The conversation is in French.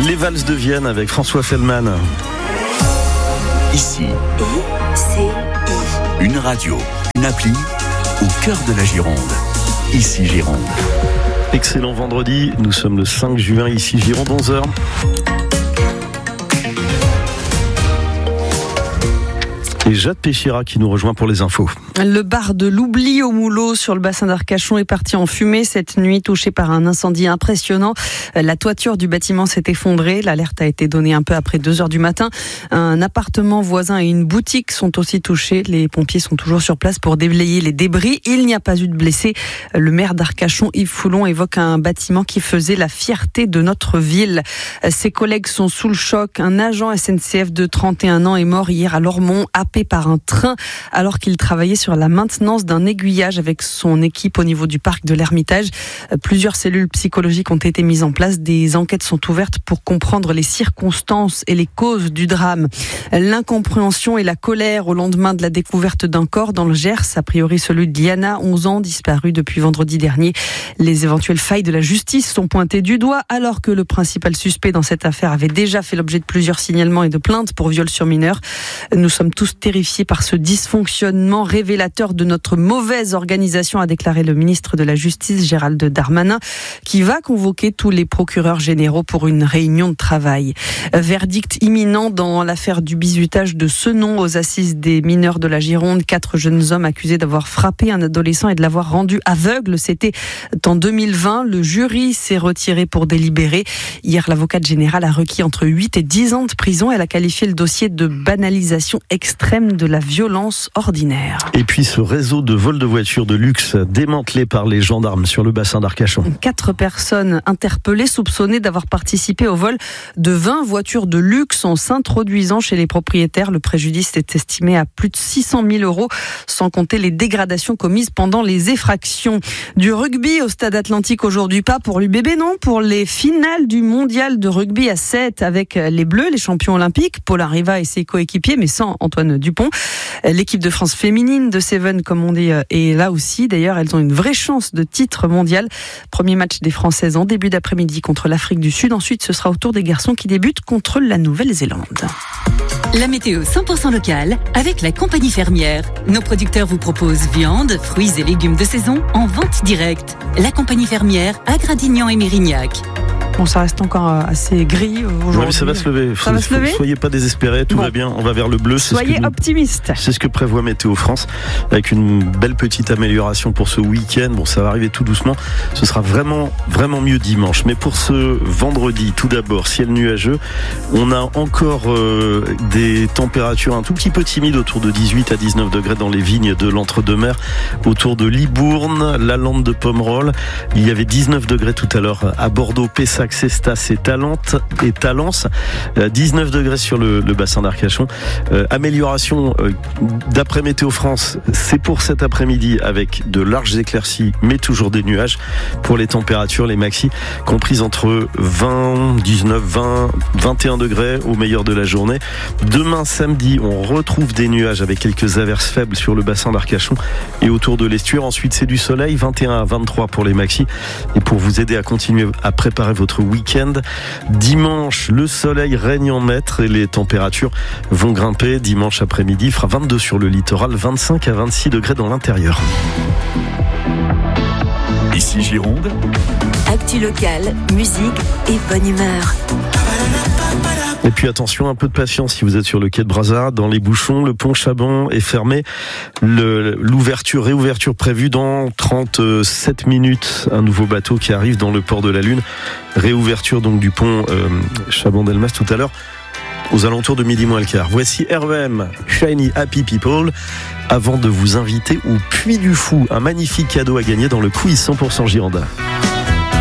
Les valses de Vienne avec François Feldman. Ici, une radio, une appli au cœur de la Gironde. Ici Gironde. Excellent vendredi, nous sommes le 5 juin, ici Gironde, 11h. Et Jade Péchira qui nous rejoint pour les infos. Le bar de l'Oubli au Moulot sur le bassin d'Arcachon est parti en fumée cette nuit, touché par un incendie impressionnant. La toiture du bâtiment s'est effondrée. L'alerte a été donnée un peu après 2h du matin. Un appartement voisin et une boutique sont aussi touchés. Les pompiers sont toujours sur place pour déblayer les débris. Il n'y a pas eu de blessés. Le maire d'Arcachon, Yves Foulon, évoque un bâtiment qui faisait la fierté de notre ville. Ses collègues sont sous le choc. Un agent SNCF de 31 ans est mort hier à Lormont, happé par un train alors qu'il travaillait sur la maintenance d'un aiguillage avec son équipe au niveau du parc de l'Ermitage. Plusieurs cellules psychologiques ont été mises en place. Des enquêtes sont ouvertes pour comprendre les circonstances et les causes du drame. L'incompréhension et la colère au lendemain de la découverte d'un corps dans le Gers, a priori celui de Diana, 11 ans, disparue depuis vendredi dernier. Les éventuelles failles de la justice sont pointées du doigt alors que le principal suspect dans cette affaire avait déjà fait l'objet de plusieurs signalements et de plaintes pour viol sur mineur. Nous sommes tous terrifiés par ce dysfonctionnement révélateur de notre mauvaise organisation, a déclaré le ministre de la Justice, Gérald Darmanin, qui va convoquer tous les procureurs généraux pour une réunion de travail. Verdict imminent dans l'affaire du bizutage de Senon aux assises des mineurs de la Gironde. 4 jeunes hommes accusés d'avoir frappé un adolescent et de l'avoir rendu aveugle. C'était en 2020. Le jury s'est retiré pour délibérer. Hier, l'avocate générale a requis entre 8 et 10 ans de prison. Elle a qualifié le dossier de banalisation extrême de la violence ordinaire. Et puis ce réseau de vols de voitures de luxe démantelé par les gendarmes sur le bassin d'Arcachon. 4 personnes interpellées, soupçonnées d'avoir participé au vol de 20 voitures de luxe en s'introduisant chez les propriétaires. Le préjudice est estimé à plus de 600 000 €, sans compter les dégradations commises pendant les effractions. Du rugby au Stade Atlantique aujourd'hui, pas pour l'UBB, non, pour les finales du mondial de rugby à 7 avec les Bleus, les champions olympiques, Paul Arriva et ses coéquipiers, mais sans Antoine Dupont. L'équipe de France féminine de Seven, comme on dit, est là aussi. D'ailleurs, elles ont une vraie chance de titre mondial. Premier match des Françaises en début d'après-midi contre l'Afrique du Sud. Ensuite, ce sera au tour des garçons qui débutent contre la Nouvelle-Zélande. La météo 100% locale avec la compagnie fermière. Nos producteurs vous proposent viande, fruits et légumes de saison en vente directe. La compagnie fermière à Gradignan et Mérignac. Bon, ça reste encore assez gris aujourd'hui. Oui, mais ça va se lever. Ça va se lever. Soyez pas désespérés, tout va bien. On va vers le bleu. Soyez optimistes. C'est ce que prévoit Météo France, avec une belle petite amélioration pour ce week-end. Bon, ça va arriver tout doucement. Ce sera vraiment, vraiment mieux dimanche. Mais pour ce vendredi, tout d'abord, ciel nuageux. On a encore des températures un tout petit peu timides, autour de 18 à 19 degrés dans les vignes de l'Entre-deux-Mers, autour de Libourne, la Lande de Pomerol. Il y avait 19 degrés tout à l'heure à Bordeaux, Pessac, Cestas et Talence, 19 degrés sur le bassin d'Arcachon. Amélioration d'après Météo France, c'est pour cet après-midi avec de larges éclaircies, mais toujours des nuages. Pour les températures, les maxi comprises entre 20, 19, 20, 21 degrés au meilleur de la journée. Demain samedi, on retrouve des nuages avec quelques averses faibles sur le bassin d'Arcachon et autour de l'Estuaire. Ensuite, c'est du soleil, 21 à 23 pour les maxi. Et pour vous aider à continuer à préparer votre week-end, dimanche, le soleil règne en maître et les températures vont grimper. Dimanche après-midi, il fera 22 sur le littoral, 25 à 26 degrés dans l'intérieur. Ici Gironde. Actu locale, musique et bonne humeur. Et puis attention, un peu de patience si vous êtes sur le quai de Brazza, dans les bouchons, le pont Chabon est fermé. Réouverture prévue dans 37 minutes. Un nouveau bateau qui arrive dans le port de la Lune. Réouverture donc du pont Chabon-Delmas tout à l'heure, aux alentours de midi moins le quart. Voici REM, Shiny Happy People, avant de vous inviter au Puy du Fou, un magnifique cadeau à gagner dans le quiz 100% Girondin.